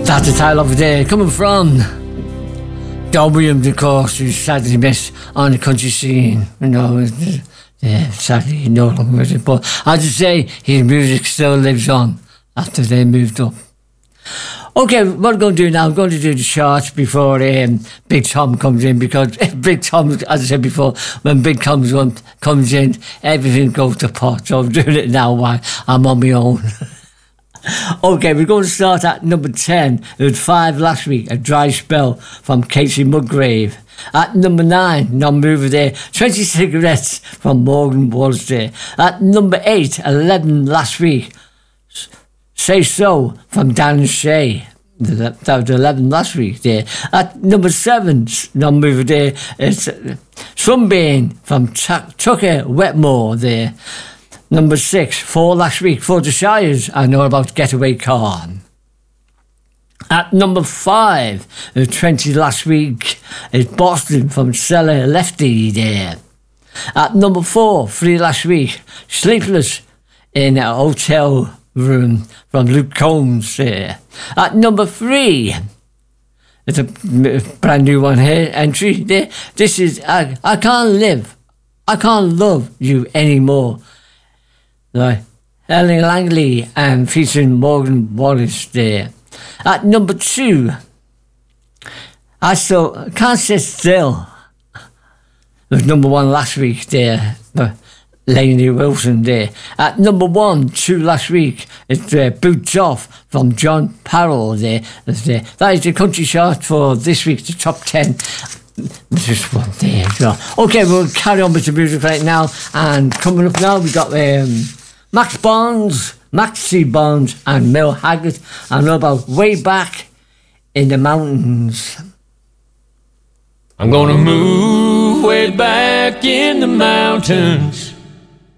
That's the title of the day, coming from Don Williams, of course, who's sadly missed on the country scene. You know, sadly no longer with it. But as I say, his music still lives on after they moved up. Okay, what we're going to do now, I'm going to do the charts before Big Tom comes in, because Big Tom, as I said before, when Big Tom comes in, everything goes to pot. So I'm doing it now while I'm on my own. Okay, we're going to start at number 10. It was 5 last week, A Dry Spell from Casey Musgrave. At number 9, non-mover there, 20 Cigarettes from Morgan Wallis there. At number 8, 11 last week, Say So from Dan Shay. That was 11 last week there. At number 7, non-mover there, it's Sunbeam from Tucker Wetmore there. Number 6, 4 last week, For the Shires, I Know About Getaway Car. At number 5, 20 last week, is Boston from Stella Lefty there. At number 4, 3 last week, Sleepless in a Hotel Room from Luke Combs there. At number 3, it's a brand new one here, entry there. This is I Can't Love You Anymore. Right. Ellen Langley and featuring Morgan Wallis there. At number 2, I Can't Sit Still. It was number 1 last week there. Lainey Wilson there. At number 1, 2 last week, it's Boots Off from John Parroll there. That is the country chart for this week, the top 10. Just one there. So. Okay, we'll carry on with the music right now. And coming up now, we got Maxie Bonds and Mel Haggard. I know about Way Back in the Mountains. I'm gonna move way back in the mountains,